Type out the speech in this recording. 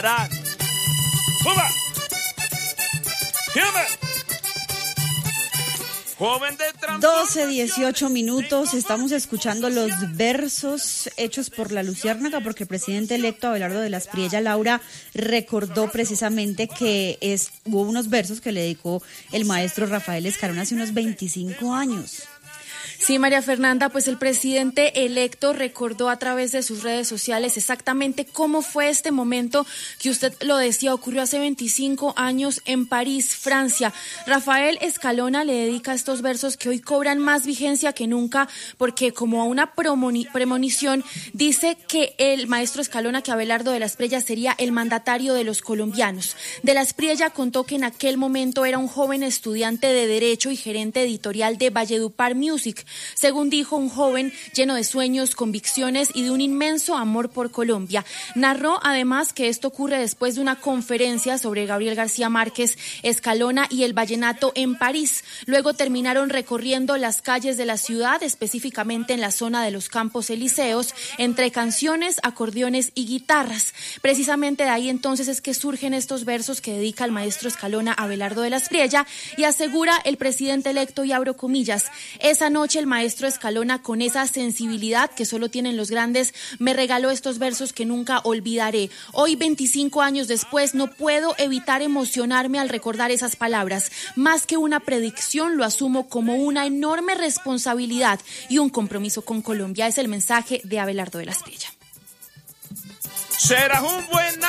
Joven de 12:18, estamos escuchando los versos hechos por la Luciérnaga, porque el presidente electo Abelardo de las Priella Laura recordó precisamente que hubo unos versos que le dedicó el maestro Rafael Escalona hace unos 25 años. Sí, María Fernanda, pues el presidente electo recordó a través de sus redes sociales exactamente cómo fue este momento que usted lo decía, ocurrió hace 25 años en París, Francia. Rafael Escalona le dedica estos versos que hoy cobran más vigencia que nunca, porque como a una premonición dice que el maestro Escalona, que Abelardo de las Priella sería el mandatario de los colombianos. De las Priella contó que en aquel momento era un joven estudiante de Derecho y gerente editorial de Valledupar Music. Según dijo, un joven lleno de sueños, convicciones y de un inmenso amor por Colombia. Narró además que esto ocurre después de una conferencia sobre Gabriel García Márquez, Escalona y el vallenato en París. Luego terminaron recorriendo las calles de la ciudad, específicamente en la zona de los Campos Elíseos, entre canciones, acordeones y guitarras. Precisamente de ahí entonces es que surgen estos versos que dedica el maestro Escalona a Abelardo de las Priella, y asegura el presidente electo, y abro comillas: esa noche el maestro Escalona, con esa sensibilidad que solo tienen los grandes, me regaló estos versos que nunca olvidaré. Hoy, 25 años después, no puedo evitar emocionarme al recordar esas palabras. Más que una predicción, lo asumo como una enorme responsabilidad y un compromiso con Colombia. Es el mensaje de Abelardo de las Priella. Serás un buen